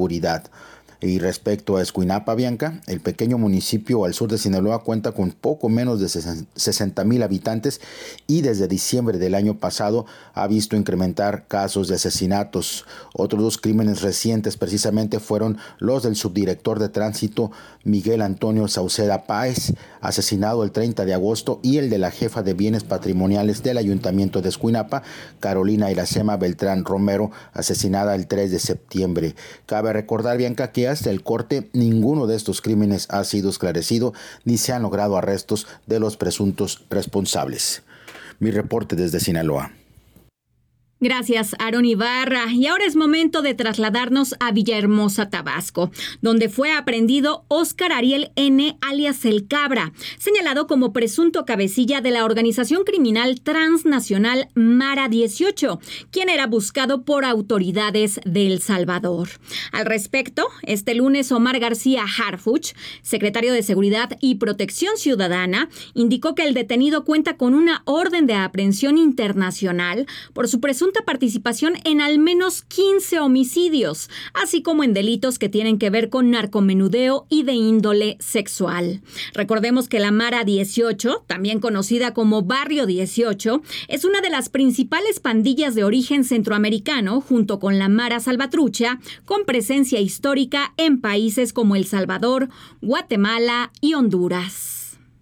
seguridad. Y respecto a Escuinapa, Bianca, el pequeño municipio al sur de Sinaloa cuenta con poco menos de 60,000 habitantes y desde diciembre del año pasado ha visto incrementar casos de asesinatos. Otros 2 crímenes recientes precisamente fueron los del subdirector de tránsito Miguel Antonio Sauceda Páez, asesinado el 30 de agosto, y el de la jefa de bienes patrimoniales del ayuntamiento de Escuinapa, Carolina Iracema Beltrán Romero, asesinada el 3 de septiembre. Cabe recordar, Bianca, que hasta el corte ninguno de estos crímenes ha sido esclarecido ni se han logrado arrestos de los presuntos responsables. Mi reporte desde Sinaloa. Gracias, Aaron Ibarra. Y ahora es momento de trasladarnos a Villahermosa, Tabasco, donde fue aprehendido Óscar Ariel N., alias El Cabra, señalado como presunto cabecilla de la organización criminal transnacional Mara 18, quien era buscado por autoridades de El Salvador. Al respecto, este lunes Omar García Harfuch, secretario de Seguridad y Protección Ciudadana, indicó que el detenido cuenta con una orden de aprehensión internacional por su presunta participación en al menos 15 homicidios, así como en delitos que tienen que ver con narcomenudeo y de índole sexual. Recordemos que la Mara 18, también conocida como Barrio 18, es una de las principales pandillas de origen centroamericano, junto con la Mara Salvatrucha, con presencia histórica en países como El Salvador, Guatemala y Honduras.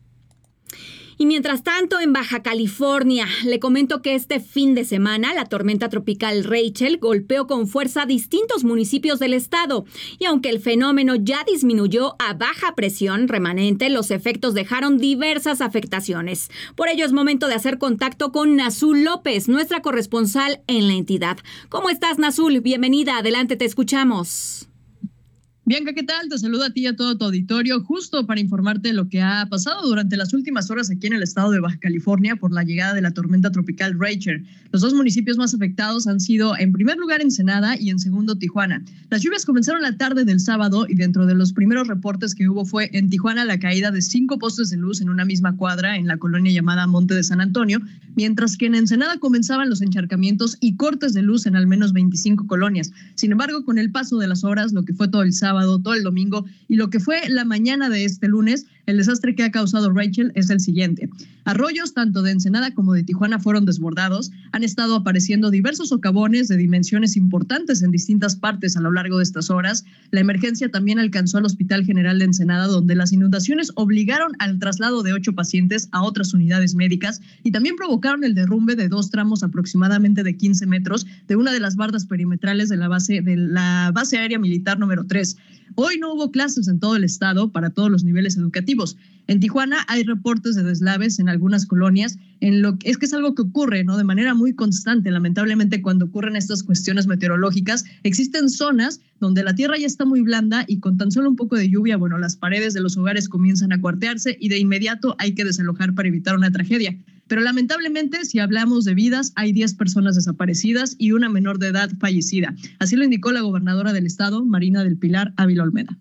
Y mientras tanto, en Baja California, le comento que este fin de semana la tormenta tropical Rachel golpeó con fuerza distintos municipios del estado. Y aunque el fenómeno ya disminuyó a baja presión remanente, los efectos dejaron diversas afectaciones. Por ello es momento de hacer contacto con Nazul López, nuestra corresponsal en la entidad. ¿Cómo estás, Nazul? Bienvenida, adelante, te escuchamos. Bianca, ¿qué tal? Te saludo a ti y a todo tu auditorio, justo para informarte de lo que ha pasado durante las últimas horas aquí en el estado de Baja California por la llegada de la tormenta tropical Rachel. Los 2 municipios más afectados han sido, en primer lugar, Ensenada y en segundo, Tijuana. Las lluvias comenzaron la tarde del sábado y dentro de los primeros reportes que hubo fue en Tijuana la caída de 5 postes de luz en una misma cuadra en la colonia llamada Monte de San Antonio, mientras que en Ensenada comenzaban los encharcamientos y cortes de luz en al menos 25 colonias. Sin embargo, con el paso de las horas, lo que fue todo el sábado, todo el domingo y lo que fue la mañana de este lunes, el desastre que ha causado Rachel es el siguiente. Arroyos tanto de Ensenada como de Tijuana fueron desbordados. Han estado apareciendo diversos socavones de dimensiones importantes en distintas partes a lo largo de estas horas. La emergencia también alcanzó al Hospital General de Ensenada, donde las inundaciones obligaron al traslado de 8 pacientes a otras unidades médicas y también provocaron el derrumbe de 2 tramos aproximadamente de 15 metros de una de las bardas perimetrales de la base aérea militar número 3. Hoy no hubo clases en todo el estado para todos los niveles educativos. En Tijuana hay reportes de deslaves en algunas colonias, es que es algo que ocurre, ¿no?, de manera muy constante. Lamentablemente, cuando ocurren estas cuestiones meteorológicas, existen zonas donde la tierra ya está muy blanda y con tan solo un poco de lluvia, bueno, las paredes de los hogares comienzan a cuartearse y de inmediato hay que desalojar para evitar una tragedia. Pero lamentablemente, si hablamos de vidas, hay 10 personas desaparecidas y una menor de edad fallecida. Así lo indicó la gobernadora del estado, Marina del Pilar Ávila Olmeda.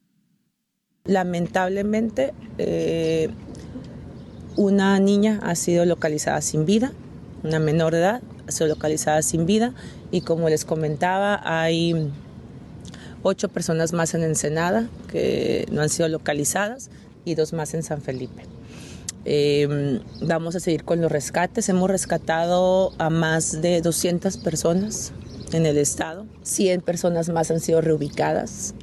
Lamentablemente, una niña ha sido localizada sin vida, una menor de edad ha sido localizada sin vida y como les comentaba, hay 8 personas más en Ensenada que no han sido localizadas y 2 más en San Felipe. Vamos a seguir con los rescates. Hemos rescatado a más de 200 personas en el estado. 100 personas más han sido reubicadas.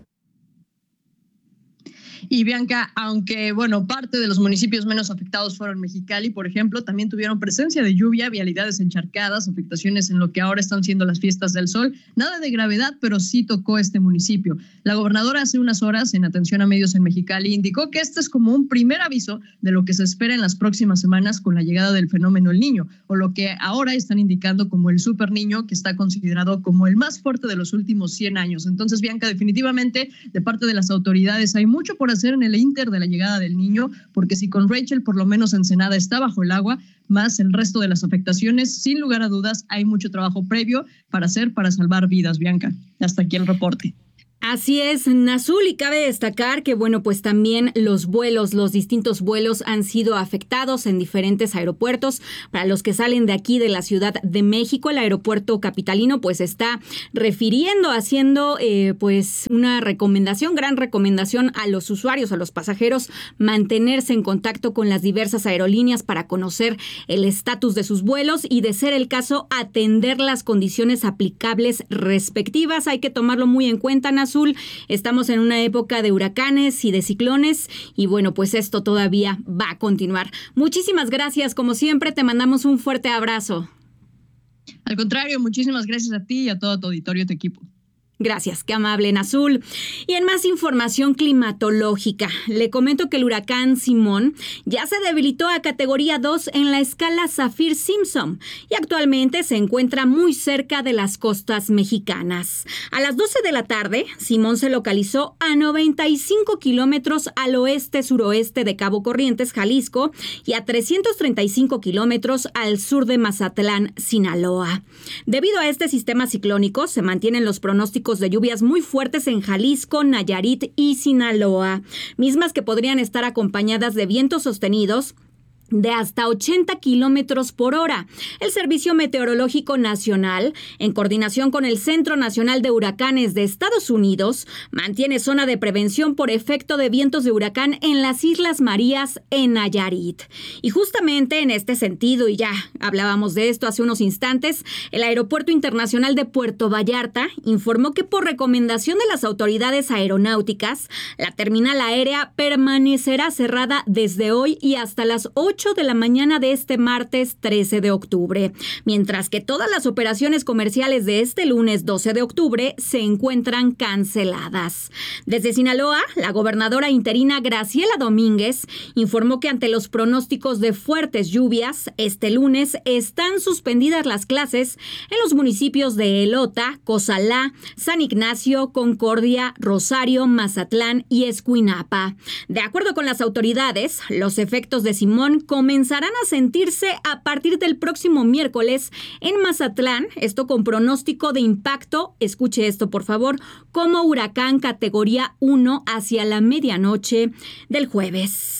Y Bianca, aunque parte de los municipios menos afectados fueron Mexicali, por ejemplo, también tuvieron presencia de lluvia, vialidades encharcadas, afectaciones en lo que ahora están siendo las fiestas del sol. Nada de gravedad, pero sí tocó este municipio. La gobernadora hace unas horas, en atención a medios en Mexicali, indicó que este es como un primer aviso de lo que se espera en las próximas semanas con la llegada del fenómeno El Niño, o lo que ahora están indicando como el Super Niño, que está considerado como el más fuerte de los últimos 100 años. Entonces, Bianca, definitivamente, de parte de las autoridades hay mucho por hacer en el inter de la llegada del niño, porque si con Rachel por lo menos Ensenada está bajo el agua, más el resto de las afectaciones, sin lugar a dudas hay mucho trabajo previo para hacer para salvar vidas, Bianca. Hasta aquí el reporte. Así es, Nazul, y cabe destacar que, bueno, pues también los distintos vuelos han sido afectados en diferentes aeropuertos. Para los que salen de aquí de la Ciudad de México, el aeropuerto capitalino pues está haciendo pues una gran recomendación a los usuarios, a los pasajeros, mantenerse en contacto con las diversas aerolíneas para conocer el estatus de sus vuelos y, de ser el caso, atender las condiciones aplicables respectivas. Hay que tomarlo muy en cuenta, Nazul. Estamos en una época de huracanes y de ciclones y, bueno, pues esto todavía va a continuar. Muchísimas gracias, como siempre, te mandamos un fuerte abrazo. Al contrario, muchísimas gracias a ti y a todo tu auditorio y tu equipo. Gracias, qué amable, Nazul. Y en más información climatológica, le comento que el huracán Simón ya se debilitó a categoría 2 en la escala Saffir-Simpson y actualmente se encuentra muy cerca de las costas mexicanas. A las 12 de la tarde, Simón se localizó a 95 kilómetros al oeste-suroeste de Cabo Corrientes, Jalisco, y a 335 kilómetros al sur de Mazatlán, Sinaloa. Debido a este sistema ciclónico, se mantienen los pronósticos de lluvias muy fuertes en Jalisco, Nayarit y Sinaloa, mismas que podrían estar acompañadas de vientos sostenidos de hasta 80 kilómetros por hora. El Servicio Meteorológico Nacional, en coordinación con el Centro Nacional de Huracanes de Estados Unidos, mantiene zona de prevención por efecto de vientos de huracán en las Islas Marías, en Nayarit. Y justamente en este sentido, y ya hablábamos de esto hace unos instantes, el Aeropuerto Internacional de Puerto Vallarta informó que, por recomendación de las autoridades aeronáuticas, la terminal aérea permanecerá cerrada desde hoy y hasta las 8 de la mañana de este martes 13 de octubre, mientras que todas las operaciones comerciales de este lunes 12 de octubre se encuentran canceladas. Desde Sinaloa, la gobernadora interina Graciela Domínguez informó que, ante los pronósticos de fuertes lluvias, este lunes están suspendidas las clases en los municipios de Elota, Cozalá, San Ignacio, Concordia, Rosario, Mazatlán y Escuinapa. De acuerdo con las autoridades, los efectos de Simón comenzarán a sentirse a partir del próximo miércoles en Mazatlán, esto con pronóstico de impacto, escuche esto por favor, como huracán categoría 1 hacia la medianoche del jueves.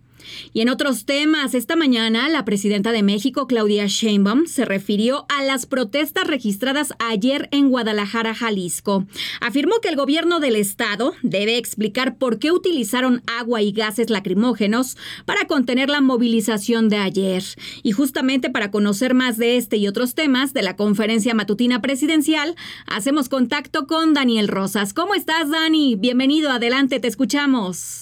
Y en otros temas, esta mañana la presidenta de México, Claudia Sheinbaum, se refirió a las protestas registradas ayer en Guadalajara, Jalisco. Afirmó que el gobierno del estado debe explicar por qué utilizaron agua y gases lacrimógenos para contener la movilización de ayer. Y justamente para conocer más de este y otros temas de la conferencia matutina presidencial, hacemos contacto con Daniel Rosas. ¿Cómo estás, Dani? Bienvenido, adelante, te escuchamos.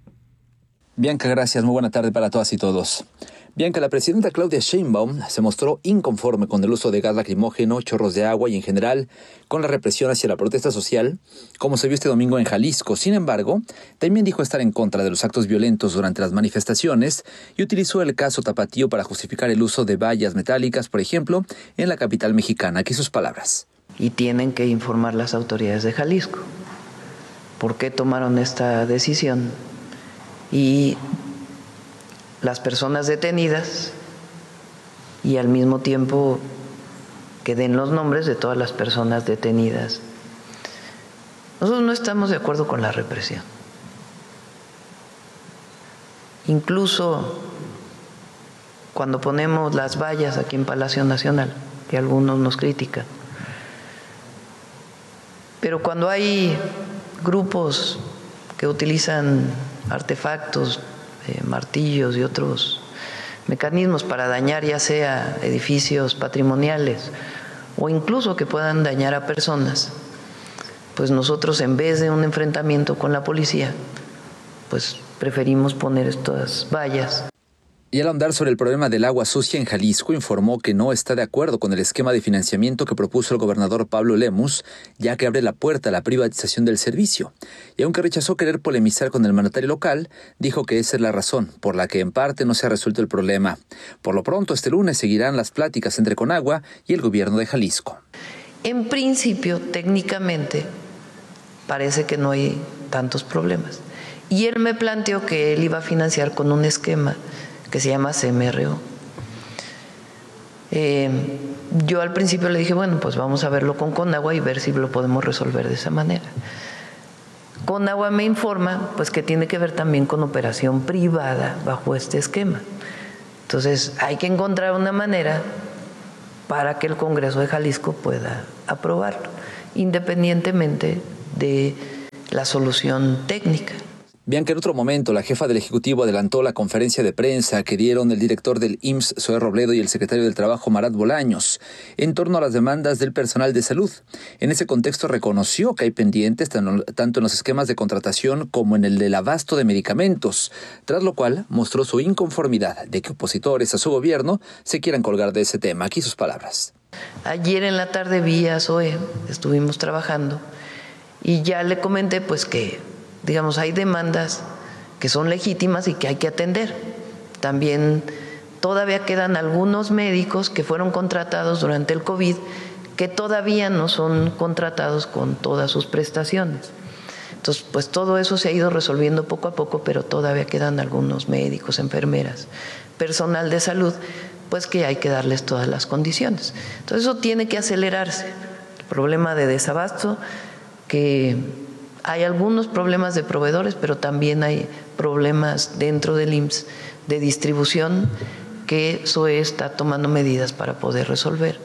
Bianca, gracias. Muy buena tarde para todas y todos. Bianca, la presidenta Claudia Sheinbaum se mostró inconforme con el uso de gas lacrimógeno, chorros de agua y, en general, con la represión hacia la protesta social, como se vio este domingo en Jalisco. Sin embargo, también dijo estar en contra de los actos violentos durante las manifestaciones y utilizó el caso Tapatío para justificar el uso de vallas metálicas, por ejemplo, en la capital mexicana. Aquí sus palabras. Y tienen que informar las autoridades de Jalisco por qué tomaron esta decisión. Y las personas detenidas, y al mismo tiempo que den los nombres de todas las personas detenidas. Nosotros no estamos de acuerdo con la represión. Incluso cuando ponemos las vallas aquí en Palacio Nacional, que algunos nos critican, pero cuando hay grupos que utilizan artefactos, martillos y otros mecanismos para dañar ya sea edificios patrimoniales o incluso que puedan dañar a personas, pues nosotros, en vez de un enfrentamiento con la policía, pues preferimos poner estas vallas. Y al ahondar sobre el problema del agua sucia en Jalisco, informó que no está de acuerdo con el esquema de financiamiento que propuso el gobernador Pablo Lemus, ya que abre la puerta a la privatización del servicio. Y aunque rechazó querer polemizar con el mandatario local, dijo que esa es la razón por la que en parte no se ha resuelto el problema. Por lo pronto, este lunes seguirán las pláticas entre Conagua y el gobierno de Jalisco. En principio, técnicamente, parece que no hay tantos problemas. Y él me planteó que él iba a financiar con un esquema que se llama CMRO. Yo al principio le dije, bueno, pues vamos a verlo con Conagua y ver si lo podemos resolver de esa manera. Conagua me informa pues que tiene que ver también con operación privada bajo este esquema. Entonces hay que encontrar una manera para que el Congreso de Jalisco pueda aprobarlo, independientemente de la solución técnica. Bianca, en otro momento, la jefa del Ejecutivo adelantó la conferencia de prensa que dieron el director del IMSS, Zoé Robledo, y el secretario del Trabajo, Marat Bolaños, en torno a las demandas del personal de salud. En ese contexto reconoció que hay pendientes tanto en los esquemas de contratación como en el del abasto de medicamentos, tras lo cual mostró su inconformidad de que opositores a su gobierno se quieran colgar de ese tema. Aquí sus palabras. Ayer en la tarde vía Zoé, estuvimos trabajando y ya le comenté pues que digamos, hay demandas que son legítimas y que hay que atender. También todavía quedan algunos médicos que fueron contratados durante el COVID que todavía no son contratados con todas sus prestaciones. Entonces, pues todo eso se ha ido resolviendo poco a poco, pero todavía quedan algunos médicos, enfermeras, personal de salud, pues que hay que darles todas las condiciones. Entonces, eso tiene que acelerarse. El problema de desabasto, que hay algunos problemas de proveedores, pero también hay problemas dentro del IMSS de distribución que Zoé está tomando medidas para poder resolver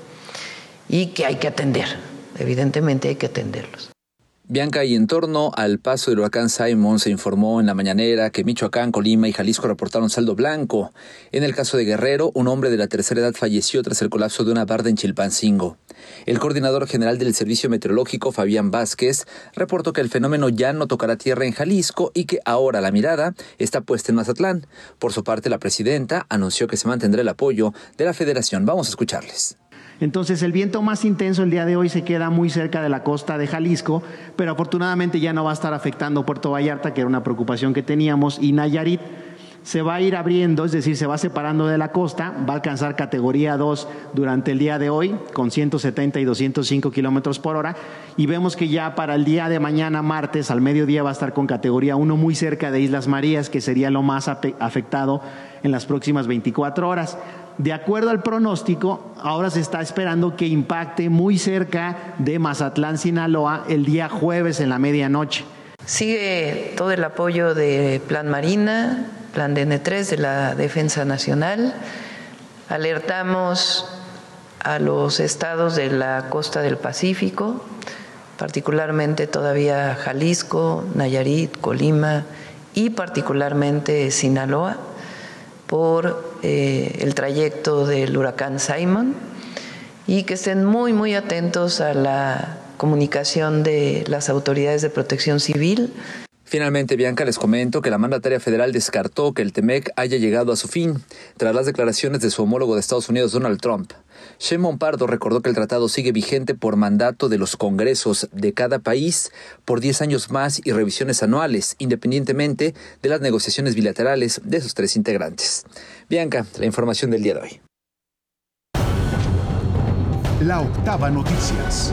y que hay que atender. Evidentemente hay que atenderlos. Bianca, y en torno al paso del huracán Simon, se informó en la mañanera que Michoacán, Colima y Jalisco reportaron saldo blanco. En el caso de Guerrero, un hombre de la tercera edad falleció tras el colapso de una barda en Chilpancingo. El coordinador general del Servicio Meteorológico, Fabián Vázquez, reportó que el fenómeno ya no tocará tierra en Jalisco y que ahora la mirada está puesta en Mazatlán. Por su parte, la presidenta anunció que se mantendrá el apoyo de la Federación. Vamos a escucharles. Entonces el viento más intenso el día de hoy se queda muy cerca de la costa de Jalisco, pero afortunadamente ya no va a estar afectando Puerto Vallarta, que era una preocupación que teníamos, y Nayarit se va a ir abriendo, es decir, se va separando de la costa, va a alcanzar categoría 2 durante el día de hoy, con 170 y 205 kilómetros por hora, y vemos que ya para el día de mañana, martes, al mediodía va a estar con categoría 1 muy cerca de Islas Marías, que sería lo más afectado en las próximas 24 horas. De acuerdo al pronóstico, ahora se está esperando que impacte muy cerca de Mazatlán, Sinaloa, el día jueves en la medianoche. Sigue todo el apoyo de Plan Marina, Plan DN3 de la Defensa Nacional. Alertamos a los estados de la costa del Pacífico, particularmente todavía Jalisco, Nayarit, Colima y particularmente Sinaloa, por el trayecto del huracán Simon, y que estén muy atentos a la comunicación de las autoridades de protección civil. Finalmente, Bianca, les comento que la mandataria federal descartó que el TEMEC haya llegado a su fin tras las declaraciones de su homólogo de Estados Unidos, Donald Trump. Sheinbaum Pardo recordó que el tratado sigue vigente por mandato de los congresos de cada país por 10 años más y revisiones anuales, independientemente de las negociaciones bilaterales de sus 3 integrantes. Bianca, la información del día de hoy. La Octava Noticias.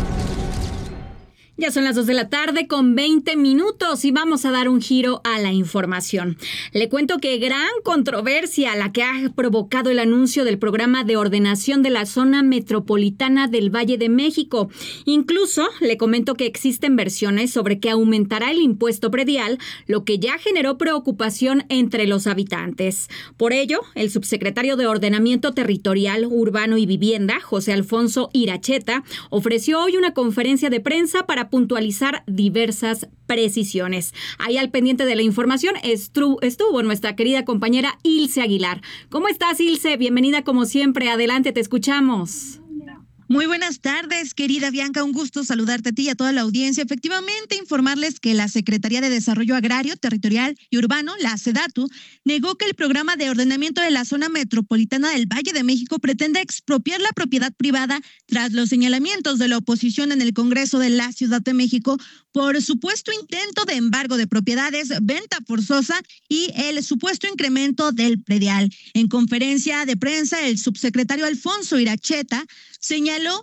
Ya son las 2 de la tarde con 20 minutos y vamos a dar un giro a la información. Le cuento que gran controversia la que ha provocado el anuncio del programa de ordenación de la zona metropolitana del Valle de México. Incluso le comento que existen versiones sobre que aumentará el impuesto predial, lo que ya generó preocupación entre los habitantes. Por ello, el subsecretario de Ordenamiento Territorial, Urbano y Vivienda, José Alfonso Iracheta, ofreció hoy una conferencia de prensa para puntualizar diversas precisiones. Ahí al pendiente de la información estuvo nuestra querida compañera Ilse Aguilar. ¿Cómo estás, Ilse? Bienvenida como siempre. Adelante, te escuchamos. Muy buenas tardes, querida Bianca, un gusto saludarte a ti y a toda la audiencia. Efectivamente, informarles que la Secretaría de Desarrollo Agrario, Territorial y Urbano, la SEDATU, negó que el programa de ordenamiento de la zona metropolitana del Valle de México pretende expropiar la propiedad privada tras los señalamientos de la oposición en el Congreso de la Ciudad de México por supuesto intento de embargo de propiedades, venta forzosa y el supuesto incremento del predial. En conferencia de prensa, el subsecretario Alfonso Iracheta señaló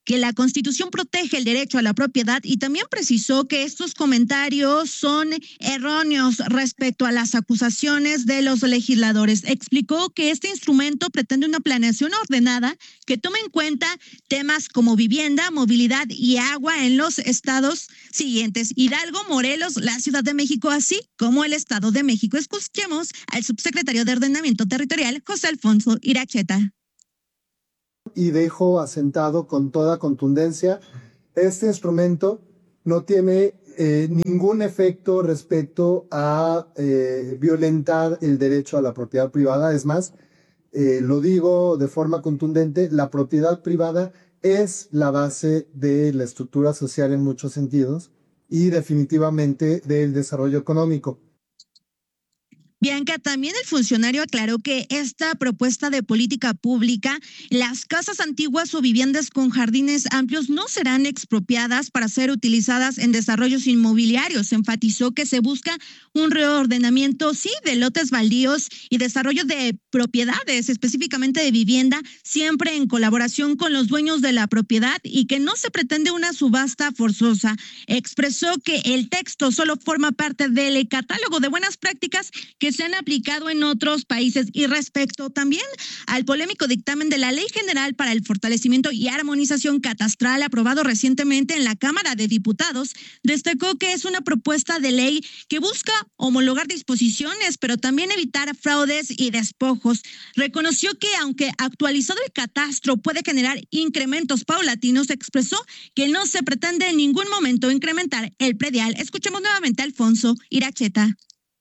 que la Constitución protege el derecho a la propiedad y también precisó que estos comentarios son erróneos respecto a las acusaciones de los legisladores. Explicó que este instrumento pretende una planeación ordenada que tome en cuenta temas como vivienda, movilidad y agua en los estados siguientes: Hidalgo, Morelos, la Ciudad de México, así como el Estado de México. Escuchemos al subsecretario de Ordenamiento Territorial, José Alfonso Iracheta. Y dejo asentado con toda contundencia, este instrumento no tiene ningún efecto respecto a violentar el derecho a la propiedad privada. Es más, lo digo de forma contundente, la propiedad privada es la base de la estructura social en muchos sentidos y definitivamente del desarrollo económico. Bianca, también el funcionario aclaró que esta propuesta de política pública, las casas antiguas o viviendas con jardines amplios no serán expropiadas para ser utilizadas en desarrollos inmobiliarios. Enfatizó que se busca un reordenamiento, sí, de lotes baldíos y desarrollo de propiedades, específicamente de vivienda, siempre en colaboración con los dueños de la propiedad y que no se pretende una subasta forzosa. Expresó que el texto solo forma parte del catálogo de buenas prácticas que se han aplicado en otros países. Y respecto también al polémico dictamen de la Ley General para el Fortalecimiento y Armonización Catastral aprobado recientemente en la Cámara de Diputados, destacó que es una propuesta de ley que busca homologar disposiciones, pero también evitar fraudes y despojos. Reconoció que aunque actualizado el catastro puede generar incrementos paulatinos, expresó que no se pretende en ningún momento incrementar el predial. Escuchemos nuevamente a Alfonso Iracheta.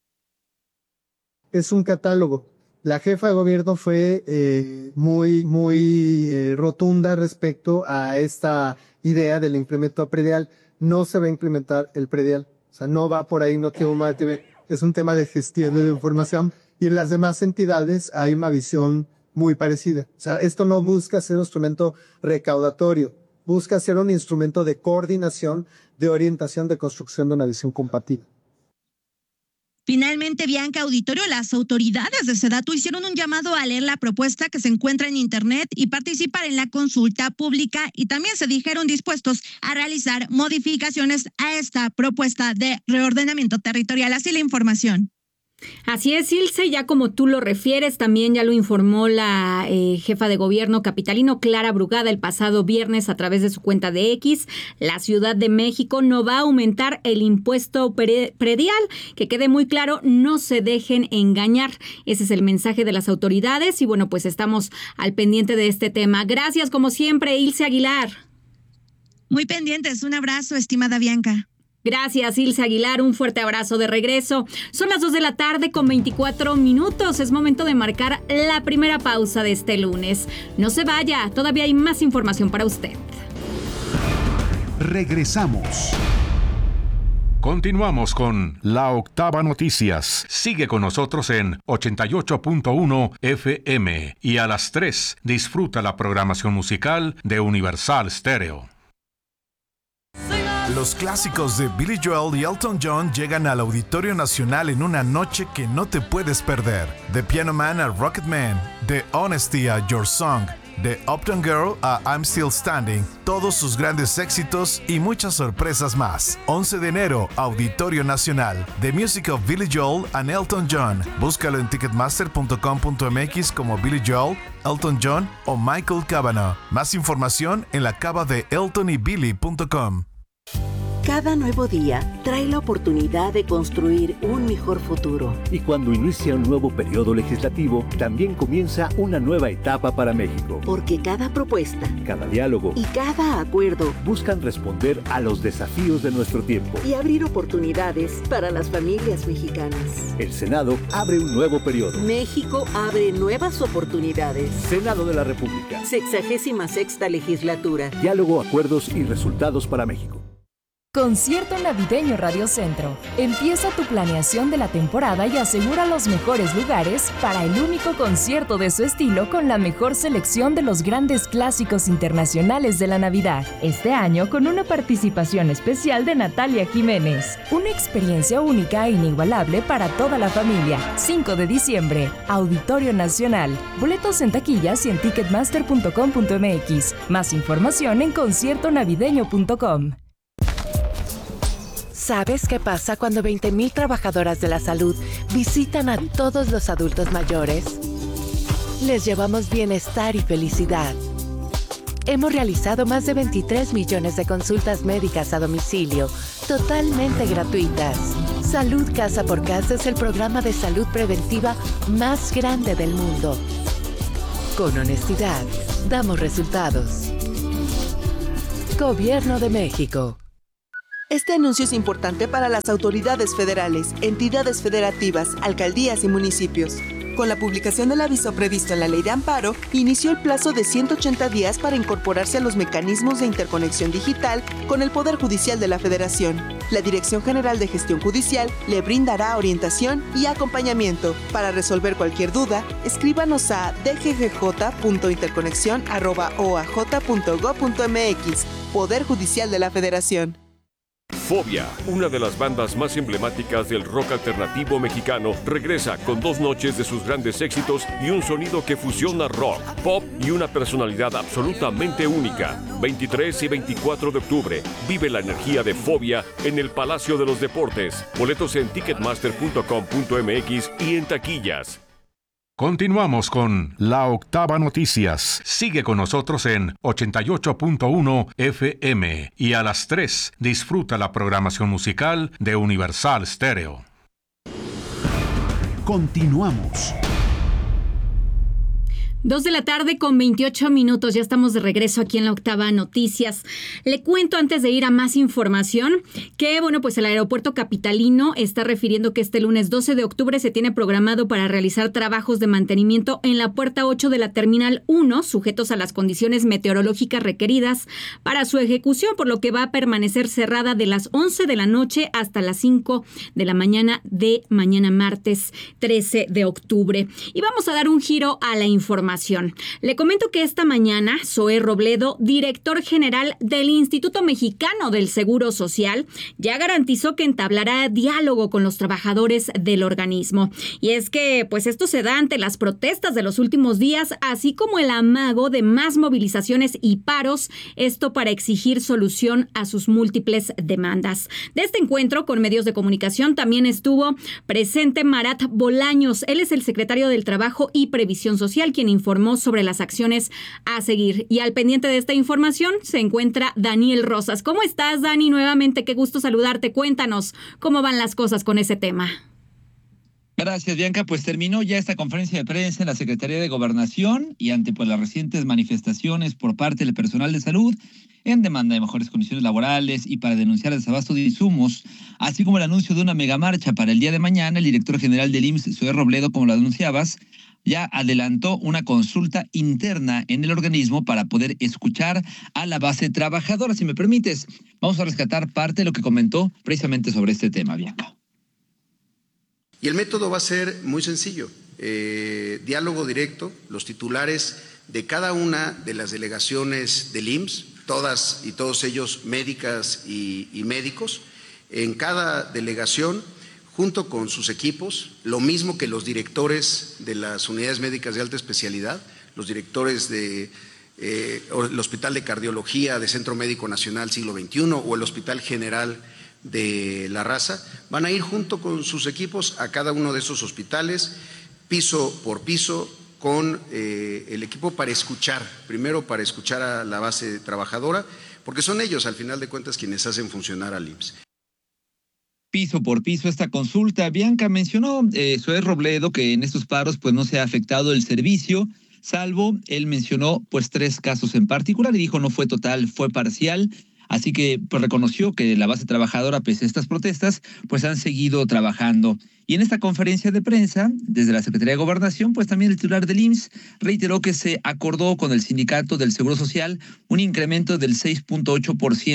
Es un catálogo. La jefa de gobierno fue muy rotunda respecto a esta idea del incremento a predial. No se va a implementar el predial. O sea, no va por ahí, no tiene un TV. Es un tema de gestión de información. Y en las demás entidades hay una visión muy parecida. O sea, esto no busca ser un instrumento recaudatorio. Busca ser un instrumento de coordinación, de orientación, de construcción de una visión compatible. Finalmente, Bianca, auditorio, las autoridades de SEDATU hicieron un llamado a leer la propuesta que se encuentra en Internet y participar en la consulta pública, y también se dijeron dispuestos a realizar modificaciones a esta propuesta de reordenamiento territorial. Así la información. Así es, Ilse, ya como tú lo refieres, también ya lo informó la jefa de gobierno capitalino, Clara Brugada, el pasado viernes a través de su cuenta de X. La Ciudad de México no va a aumentar el impuesto predial. Que quede muy claro, no se dejen engañar. Ese es el mensaje de las autoridades y bueno, pues estamos al pendiente de este tema. Gracias, como siempre, Ilse Aguilar. Muy pendientes. Un abrazo, estimada Bianca. Gracias, Ilse Aguilar. Un fuerte abrazo de regreso. Son las 2 de la tarde con 24 minutos. Es momento de marcar la primera pausa de este lunes. No se vaya, todavía hay más información para usted. Regresamos. Continuamos con La Octava Noticias. Sigue con nosotros en 88.1 FM y a las 3 disfruta la programación musical de Universal Stereo. Los clásicos de Billy Joel y Elton John llegan al Auditorio Nacional en una noche que no te puedes perder. De Piano Man a Rocket Man, de Honesty a Your Song, de Uptown Girl a I'm Still Standing, todos sus grandes éxitos y muchas sorpresas más. 11 de enero, Auditorio Nacional. The Music of Billy Joel and Elton John. Búscalo en ticketmaster.com.mx como Billy Joel, Elton John o Michael Cavanaugh. Más información en la cava de eltonybilly.com. Cada nuevo día trae la oportunidad de construir un mejor futuro. Y cuando inicia un nuevo periodo legislativo, también comienza una nueva etapa para México. Porque cada propuesta, cada diálogo y cada acuerdo buscan responder a los desafíos de nuestro tiempo y abrir oportunidades para las familias mexicanas. El Senado abre un nuevo periodo. México abre nuevas oportunidades. Senado de la República. 66ª legislatura. Diálogo, acuerdos y resultados para México. Concierto Navideño Radio Centro. Empieza tu planeación de la temporada y asegura los mejores lugares para el único concierto de su estilo con la mejor selección de los grandes clásicos internacionales de la Navidad. Este año con una participación especial de Natalia Jiménez. Una experiencia única e inigualable para toda la familia. 5 de diciembre, Auditorio Nacional. Boletos en taquillas y en ticketmaster.com.mx. Más información en conciertonavideño.com. ¿Sabes qué pasa cuando 20,000 trabajadoras de la salud visitan a todos los adultos mayores? Les llevamos bienestar y felicidad. Hemos realizado más de 23 millones de consultas médicas a domicilio, totalmente gratuitas. Salud Casa por Casa es el programa de salud preventiva más grande del mundo. Con honestidad, damos resultados. Gobierno de México. Este anuncio es importante para las autoridades federales, entidades federativas, alcaldías y municipios. Con la publicación del aviso previsto en la Ley de Amparo, inició el plazo de 180 días para incorporarse a los mecanismos de interconexión digital con el Poder Judicial de la Federación. La Dirección General de Gestión Judicial le brindará orientación y acompañamiento. Para resolver cualquier duda, escríbanos a dggj.interconexión@oaj.gov.mx. Poder Judicial de la Federación. Fobia, una de las bandas más emblemáticas del rock alternativo mexicano, regresa con 2 noches de sus grandes éxitos y un sonido que fusiona rock, pop y una personalidad absolutamente única. 23 y 24 de octubre, vive la energía de Fobia en el Palacio de los Deportes. Boletos en ticketmaster.com.mx y en taquillas. Continuamos con La Octava Noticias. Sigue con nosotros en 88.1 FM y a las 3 disfruta la programación musical de Universal Stereo. Continuamos. 2 de la tarde con 28 minutos. Ya estamos de regreso aquí en La Octava Noticias. Le cuento antes de ir a más información que, pues el aeropuerto capitalino está refiriendo que este lunes 12 de octubre se tiene programado para realizar trabajos de mantenimiento en la puerta 8 de la Terminal 1, sujetos a las condiciones meteorológicas requeridas para su ejecución, por lo que va a permanecer cerrada de las 11 de la noche hasta las 5 de la mañana de mañana martes 13 de octubre. Y vamos a dar un giro a la información. Le comento que esta mañana Zoé Robledo, director general del Instituto Mexicano del Seguro Social, ya garantizó que entablará diálogo con los trabajadores del organismo. Y es que, esto se da ante las protestas de los últimos días, así como el amago de más movilizaciones y paros, esto para exigir solución a sus múltiples demandas. De este encuentro con medios de comunicación también estuvo presente Marat Bolaños. Él es el secretario del Trabajo y Previsión Social, quien informó sobre las acciones a seguir. Y al pendiente de esta información se encuentra Daniel Rosas. ¿Cómo estás, Dani? Nuevamente, qué gusto saludarte. Cuéntanos cómo van las cosas con ese tema. Gracias, Bianca. Pues terminó ya esta conferencia de prensa en la Secretaría de Gobernación y ante las recientes manifestaciones por parte del personal de salud en demanda de mejores condiciones laborales y para denunciar el desabasto de insumos, así como el anuncio de una megamarcha para el día de mañana, el director general del IMSS, Zoé Robledo, como lo anunciabas, ya adelantó una consulta interna en el organismo para poder escuchar a la base trabajadora. Si me permites, vamos a rescatar parte de lo que comentó precisamente sobre este tema, Bianca. Y el método va a ser muy sencillo, diálogo directo, los titulares de cada una de las delegaciones del IMSS, todas y todos ellos médicas y médicos, en cada delegación, junto con sus equipos, lo mismo que los directores de las unidades médicas de alta especialidad, los directores del Hospital de Cardiología de Centro Médico Nacional Siglo XXI o el Hospital General de La Raza, van a ir junto con sus equipos a cada uno de esos hospitales, piso por piso, con el equipo para escuchar, primero para escuchar a la base trabajadora, porque son ellos, al final de cuentas, quienes hacen funcionar al IMSS. Piso por piso esta consulta. Bianca mencionó Zoé Robledo que en estos paros no se ha afectado el servicio, salvo, él mencionó 3 casos en particular y dijo no fue total, fue parcial. Así que reconoció que la base trabajadora, pese a estas protestas, han seguido trabajando. Y en esta conferencia de prensa, desde la Secretaría de Gobernación, también el titular del IMSS reiteró que se acordó con el Sindicato del Seguro Social un incremento del 6.8%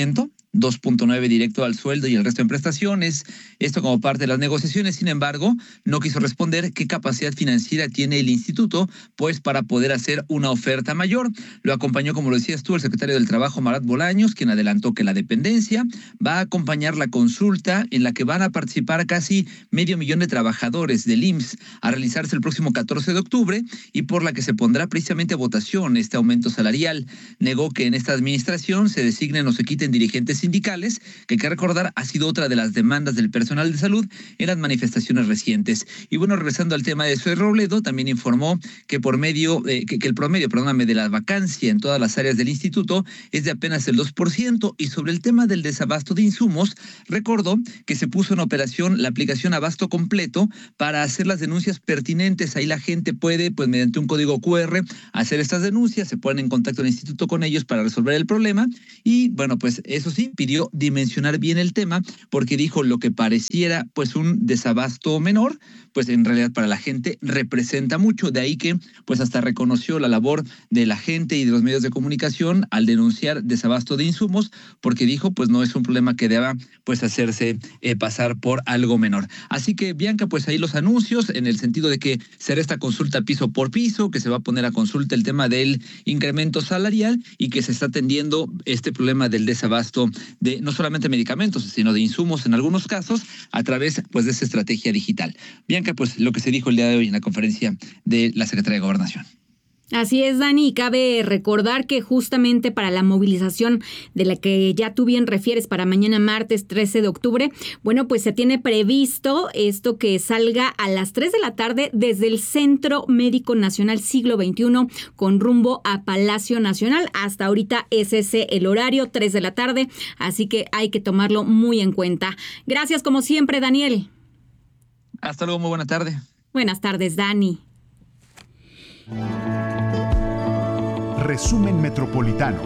2.9 directo al sueldo y el resto en prestaciones. Esto como parte de las negociaciones. Sin embargo, no quiso responder qué capacidad financiera tiene el instituto, pues para poder hacer una oferta mayor. Lo acompañó, como lo decías tú, el secretario del Trabajo, Marat Bolaños, quien adelantó que la dependencia va a acompañar la consulta en la que van a participar casi 500,000 de trabajadores del IMSS a realizarse el próximo 14 de octubre y por la que se pondrá precisamente a votación este aumento salarial. Negó que en esta administración se designen o se quiten dirigentes sindicales, que hay que recordar ha sido otra de las demandas del personal de salud en las manifestaciones recientes. Y bueno, regresando al tema de Zoe Robledo, también informó que por medio, que el promedio, de la vacancia en todas las áreas del instituto es de apenas el 2%. Y sobre el tema del desabasto de insumos, recordó que se puso en operación la aplicación Abasto Completo para hacer las denuncias pertinentes. Ahí la gente puede, pues mediante un código QR, hacer estas denuncias, se ponen en contacto el instituto con ellos para resolver el problema. Y bueno, pues eso sí, pidió dimensionar bien el tema, porque dijo lo que pareciera pues un desabasto menor, pues en realidad para la gente representa mucho. De ahí que pues hasta reconoció la labor de la gente y de los medios de comunicación al denunciar desabasto de insumos, porque dijo pues no es un problema que deba pues hacerse pasar por algo menor. Así que Bianca, pues ahí los anuncios en el sentido de que será esta consulta piso por piso, que se va a poner a consulta el tema del incremento salarial y que se está atendiendo este problema del desabasto de no solamente medicamentos, sino de insumos en algunos casos a través pues de esa estrategia digital. Bianca, pues lo que se dijo el día de hoy en la conferencia de la Secretaría de Gobernación. Así es, Dani, y cabe recordar que justamente para la movilización de la que ya tú bien refieres para mañana martes 13 de octubre, bueno, pues se tiene previsto esto que salga a las 3 de la tarde desde el Centro Médico Nacional Siglo XXI con rumbo a Palacio Nacional. Hasta ahorita es ese el horario, 3 de la tarde, así que hay que tomarlo muy en cuenta. Gracias como siempre, Daniel. Hasta luego, muy buena tarde. Buenas tardes, Dani. Resumen Metropolitano.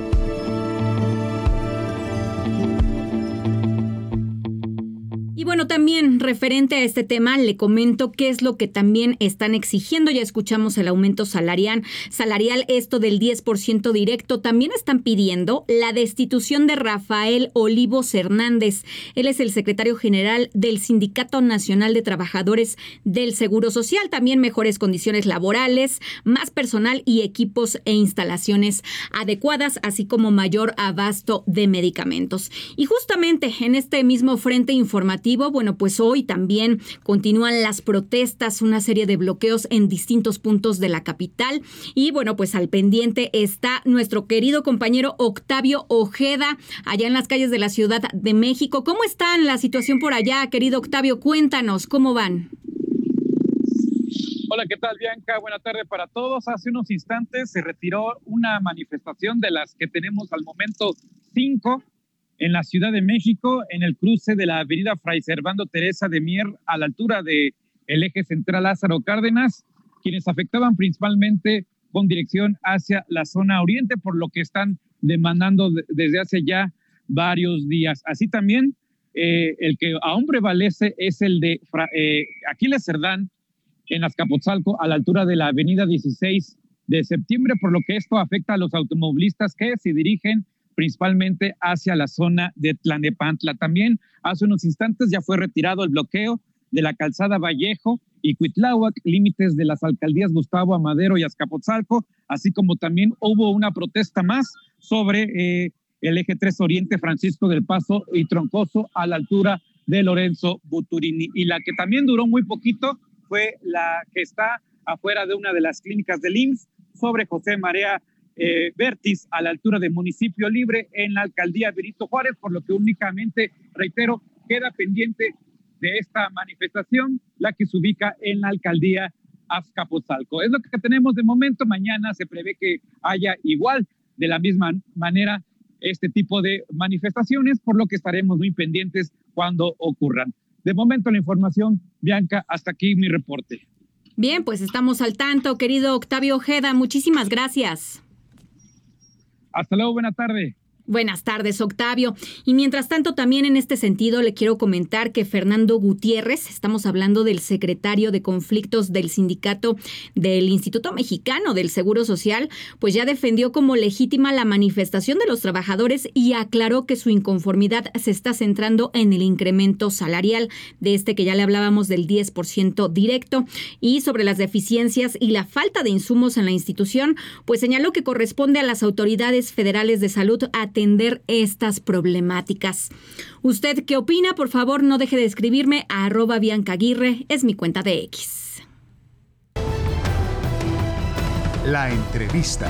Y bueno, también referente a este tema, le comento qué es lo que también están exigiendo. Ya escuchamos el aumento salarial, esto del 10% directo. También están pidiendo la destitución de Rafael Olivos Hernández. Él es el secretario general del Sindicato Nacional de Trabajadores del Seguro Social. También mejores condiciones laborales, más personal y equipos e instalaciones adecuadas, así como mayor abasto de medicamentos. Y justamente en este mismo frente informativo, bueno, pues hoy también continúan las protestas, una serie de bloqueos en distintos puntos de la capital. Y bueno, pues al pendiente está nuestro querido compañero Octavio Ojeda, allá en las calles de la Ciudad de México. ¿Cómo está la situación por allá, querido Octavio? Cuéntanos, ¿cómo van? Hola, ¿qué tal, Bianca? Buena tarde para todos. Hace unos instantes se retiró una manifestación de las que tenemos al momento 5 en la Ciudad de México, en el cruce de la avenida Fray Servando Teresa de Mier, a la altura del eje central Lázaro Cárdenas, quienes afectaban principalmente con dirección hacia la zona oriente, por lo que están demandando desde hace ya varios días. Así también, el que aún prevalece es el de Aquiles Cerdán, en Azcapotzalco, a la altura de la avenida 16 de septiembre, por lo que esto afecta a los automovilistas que se dirigen principalmente hacia la zona de Tlanepantla. También hace unos instantes ya fue retirado el bloqueo de la calzada Vallejo y Cuitláhuac, límites de las alcaldías Gustavo Amadero y Azcapotzalco, así como también hubo una protesta más sobre el eje 3 Oriente, Francisco del Paso y Troncoso, a la altura de Lorenzo Buturini. Y la que también duró muy poquito fue la que está afuera de una de las clínicas del IMSS, sobre José Marea Vértiz, a la altura de Municipio Libre, en la alcaldía Benito Juárez, por lo que únicamente, reitero, queda pendiente de esta manifestación la que se ubica en la alcaldía Azcapotzalco. Es lo que tenemos de momento. Mañana se prevé que haya igual, de la misma manera, este tipo de manifestaciones, por lo que estaremos muy pendientes cuando ocurran. De momento la información, Bianca, hasta aquí mi reporte. Bien, pues estamos al tanto, querido Octavio Ojeda. Muchísimas gracias. Hasta luego, buena tarde. Buenas tardes, Octavio. Y mientras tanto, también en este sentido, le quiero comentar que Fernando Gutiérrez, estamos hablando del secretario de conflictos del sindicato del Instituto Mexicano del Seguro Social, pues ya defendió como legítima la manifestación de los trabajadores y aclaró que su inconformidad se está centrando en el incremento salarial de este que ya le hablábamos del 10% directo, y sobre las deficiencias y la falta de insumos en la institución, pues señaló que corresponde a las autoridades federales de salud atender estas problemáticas. ¿Usted qué opina? Por favor, no deje de escribirme a @BiancaAguirre, es mi cuenta de X. La entrevista.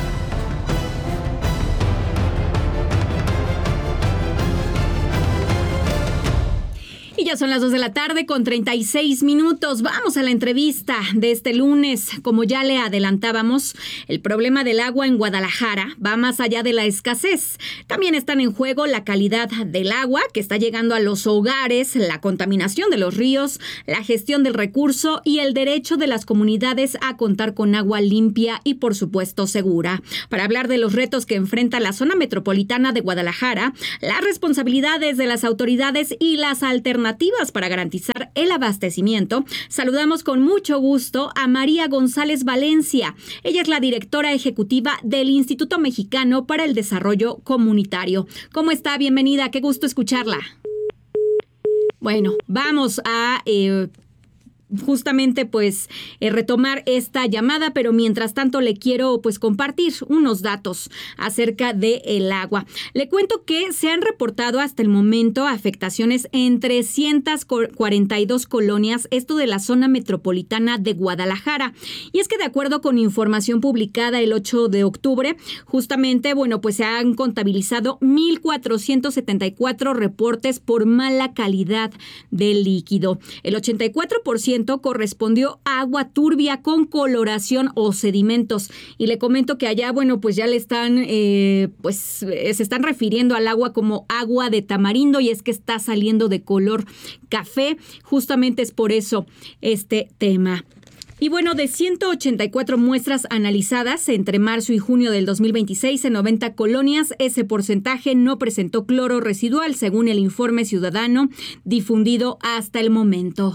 Y ya son las 2 de la tarde con 36 minutos. Vamos a la entrevista de este lunes. Como ya le adelantábamos, el problema del agua en Guadalajara va más allá de la escasez. También están en juego la calidad del agua que está llegando a los hogares, la contaminación de los ríos, la gestión del recurso y el derecho de las comunidades a contar con agua limpia y, por supuesto, segura. Para hablar de los retos que enfrenta la zona metropolitana de Guadalajara, las responsabilidades de las autoridades y las alternativas para garantizar el abastecimiento, saludamos con mucho gusto a María González Valencia. Ella es la directora ejecutiva del Instituto Mexicano para el Desarrollo Comunitario. ¿Cómo está? Bienvenida, qué gusto escucharla. Bueno, vamos a justamente retomar esta llamada, pero mientras tanto le quiero compartir unos datos acerca del agua. Le cuento que se han reportado hasta el momento afectaciones en 342 colonias, esto de la zona metropolitana de Guadalajara. Y es que de acuerdo con información publicada el 8 de octubre, justamente, se han contabilizado 1,474 reportes por mala calidad del líquido. El 84% correspondió a agua turbia con coloración o sedimentos. Y le comento que allá, ya le están, se están refiriendo al agua como agua de tamarindo, y es que está saliendo de color café. Justamente es por eso este tema. Y de 184 muestras analizadas entre marzo y junio del 2026 en 90 colonias, ese porcentaje no presentó cloro residual, según el informe ciudadano difundido hasta el momento.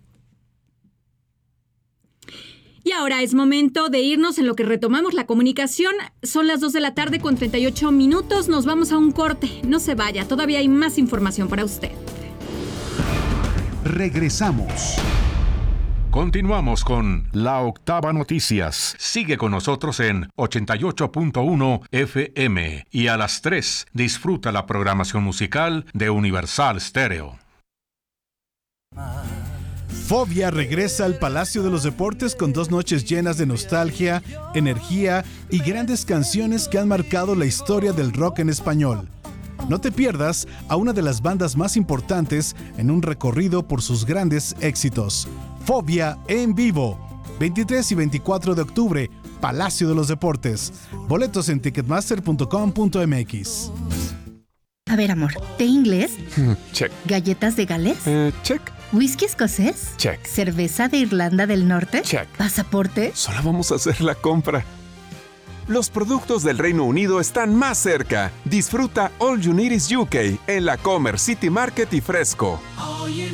Y ahora es momento de irnos en lo que retomamos la comunicación. Son las 2 de la tarde con 38 minutos. Nos vamos a un corte. No se vaya, todavía hay más información para usted. Regresamos. Continuamos con La Octava Noticias. Sigue con nosotros en 88.1 FM y a las 3 disfruta la programación musical de Universal Stereo. Fobia regresa al Palacio de los Deportes con 2 noches llenas de nostalgia, energía y grandes canciones que han marcado la historia del rock en español. No te pierdas a una de las bandas más importantes en un recorrido por sus grandes éxitos. Fobia en vivo, 23 y 24 de octubre, Palacio de los Deportes. Boletos en ticketmaster.com.mx. A ver, amor, ¿té inglés? Check. ¿Galletas de Gales? Check. ¿Whisky escocés? Check. ¿Cerveza de Irlanda del Norte? Check. ¿Pasaporte? Solo vamos a hacer la compra. Los productos del Reino Unido están más cerca. Disfruta All You Need Is UK en la Commerce City Market y Fresco.